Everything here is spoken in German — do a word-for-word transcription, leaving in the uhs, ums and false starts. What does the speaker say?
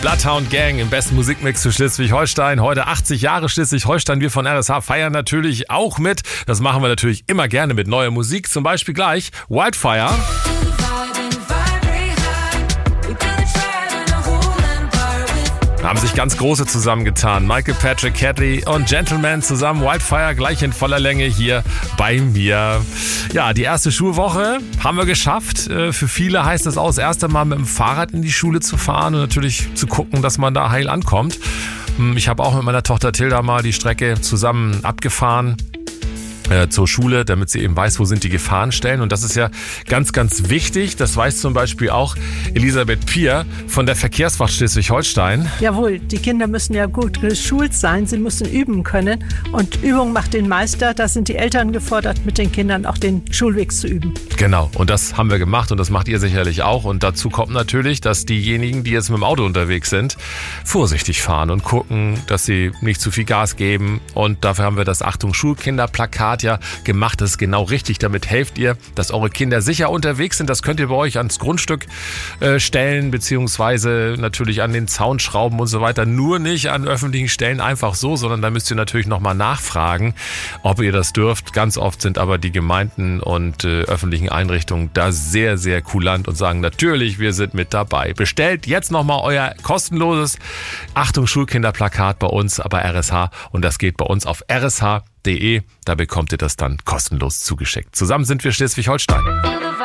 Bloodhound Gang im besten Musikmix für Schleswig-Holstein. Heute achtzig Jahre Schleswig-Holstein. Wir von R S H feiern natürlich auch mit. Das machen wir natürlich immer gerne mit neuer Musik. Zum Beispiel gleich Wildfire. Haben sich ganz große zusammengetan. Michael Patrick Cadley und Gentleman zusammen. Wildfire gleich in voller Länge hier bei mir. Ja, die erste Schulwoche haben wir geschafft. Für viele heißt es auch, das erste Mal mit dem Fahrrad in die Schule zu fahren und natürlich zu gucken, dass man da heil ankommt. Ich habe auch mit meiner Tochter Tilda mal die Strecke zusammen abgefahren äh, zur Schule, damit sie eben weiß, wo sind die Gefahrenstellen. Und das ist ja ganz, ganz wichtig. Das weiß zum Beispiel auch Elisabeth Pier von der Verkehrswacht Schleswig-Holstein. Jawohl, die Kinder müssen ja gut geschult sein. Sie müssen üben können. Und Übung macht den Meister. Da sind die Eltern gefordert, mit den Kindern auch den Schulweg zu üben. Genau, und das haben wir gemacht und das macht ihr sicherlich auch. Und dazu kommt natürlich, dass diejenigen, die jetzt mit dem Auto unterwegs sind, vorsichtig fahren und gucken, dass sie nicht zu viel Gas geben. Und dafür haben wir das Achtung Schulkinder-Plakat ja gemacht. Das ist genau richtig. Damit helft ihr, dass eure Kinder sicher unterwegs sind. Das könnt ihr bei euch ans Grundstück äh, stellen, beziehungsweise natürlich an den Zaun schrauben und so weiter. Nur nicht an öffentlichen Stellen einfach so, sondern da müsst ihr natürlich nochmal nachfragen, ob ihr das dürft. Ganz oft sind aber die Gemeinden und äh, öffentlichen Einrichtungen da sehr, sehr kulant und sagen natürlich, wir sind mit dabei. Bestellt jetzt nochmal euer kostenloses Achtung Schulkinder-Plakat bei uns bei R S H und das geht bei uns auf r s h punkt d e. Da bekommt ihr das dann kostenlos zugeschickt. Zusammen sind wir Schleswig-Holstein.